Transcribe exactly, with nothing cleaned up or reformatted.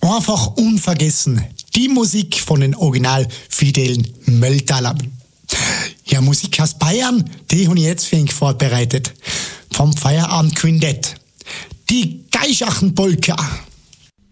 Einfach unvergessen. Die Musik von den original fidelen Mölltalern. Ja, Musik aus Bayern, die habe ich jetzt für ihn vorbereitet. Vom Feierabend Quintett. Die Geischachenpolka.